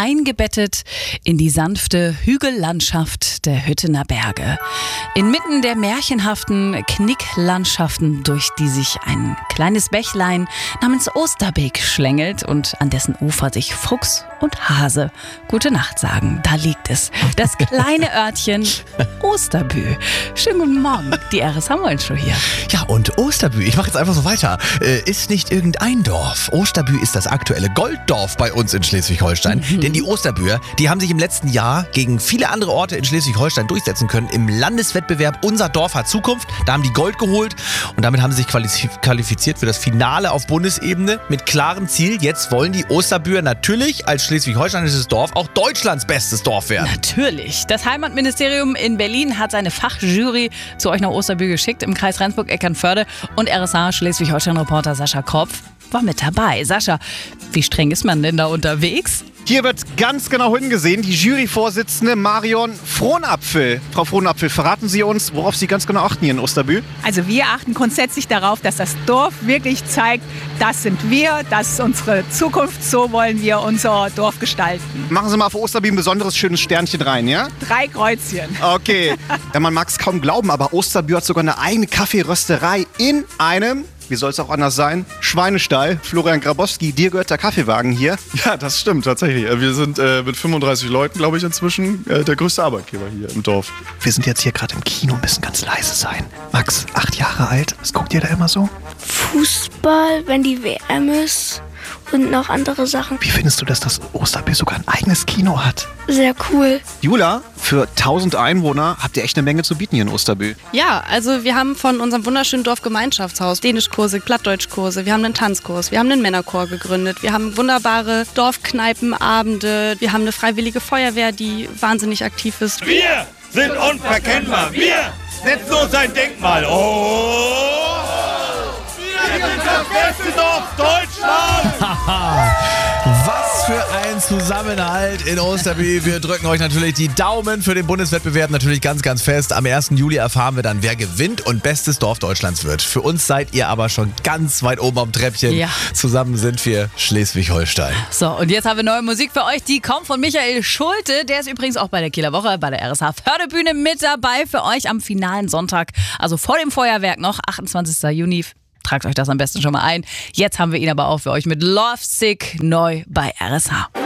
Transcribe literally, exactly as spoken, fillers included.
eingebettet in die sanfte Hügellandschaft der Hüttener Berge. Inmitten der märchenhaften Knicklandschaften, durch die sich ein kleines Bächlein namens Osterbeek schlängelt und an dessen Ufer sich Fuchs und Hase gute Nacht sagen. Da liegt es, das kleine Örtchen Osterbü. Schönen guten Morgen, die R S H-Morgenshow hier. Ja, und Osterbü, ich mache jetzt einfach so weiter, äh, ist nicht irgendein Dorf. Osterbü ist das aktuelle Golddorf bei uns in Schleswig-Holstein. Mhm. Denn die Osterbüer, die haben sich im letzten Jahr gegen viele andere Orte in Schleswig-Holstein durchsetzen können. Im Landeswettbewerb Unser Dorf hat Zukunft. Da haben die Gold geholt und damit haben sie sich qualifiziert für das Finale auf Bundesebene mit klarem Ziel. Jetzt wollen die Osterbüer natürlich als schleswig-holsteinisches Dorf auch Deutschlands bestes Dorf werden. Natürlich. Das Heimatministerium in Berlin hat seine Fachjury zu euch nach Osterbü geschickt im Kreis Rendsburg-Eckernförde und R S H Schleswig-Holstein-Reporter Sascha Kropf war mit dabei. Sascha, wie streng ist man denn da unterwegs? Hier wird ganz genau hingesehen. Die Juryvorsitzende Marion Frohnapfel. Frau Frohnapfel, verraten Sie uns, worauf Sie ganz genau achten hier in Osterbü? Also wir achten grundsätzlich darauf, dass das Dorf wirklich zeigt, das sind wir, das ist unsere Zukunft, so wollen wir unser Dorf gestalten. Machen Sie mal für Osterbü ein besonderes schönes Sternchen rein, ja? Drei Kreuzchen. Okay. Ja, man mag es kaum glauben, aber Osterbü hat sogar eine eigene Kaffeerösterei in einem... Wie soll es auch anders sein? Schweinestall. Florian Grabowski, dir gehört der Kaffeewagen hier. Ja, das stimmt tatsächlich. Wir sind äh, mit fünfunddreißig Leuten, glaube ich, inzwischen äh, der größte Arbeitgeber hier im Dorf. Wir sind jetzt hier gerade im Kino, müssen ganz leise sein. Max, acht Jahre alt. Was guckt ihr da immer so? Fußball, wenn die W M ist. Und noch andere Sachen. Wie findest du, dass das Osterbü sogar ein eigenes Kino hat? Sehr cool. Jula, für tausend Einwohner habt ihr echt eine Menge zu bieten hier in Osterbü. Ja, also wir haben von unserem wunderschönen Dorfgemeinschaftshaus Dänischkurse, Plattdeutschkurse, wir haben einen Tanzkurs, wir haben einen Männerchor gegründet, wir haben wunderbare Dorfkneipenabende, wir haben eine freiwillige Feuerwehr, die wahnsinnig aktiv ist. Wir sind unverkennbar, wir setzen uns ein Denkmal. Oh! Wir sind das beste Dorf Deutschlands! Was für ein Zusammenhalt in Osterbü. Wir drücken euch natürlich die Daumen für den Bundeswettbewerb natürlich ganz, ganz fest. Am ersten Juli erfahren wir dann, wer gewinnt und bestes Dorf Deutschlands wird. Für uns seid ihr aber schon ganz weit oben am Treppchen. Ja. Zusammen sind wir Schleswig-Holstein. So, und jetzt haben wir neue Musik für euch. Die kommt von Michael Schulte. Der ist übrigens auch bei der Kieler Woche, bei der R S H-Förderbühne mit dabei für euch am finalen Sonntag. Also vor dem Feuerwerk noch, achtundzwanzigsten Juni. Tragt euch das am besten schon mal ein. Jetzt haben wir ihn aber auch für euch mit Lovesick neu bei R S H.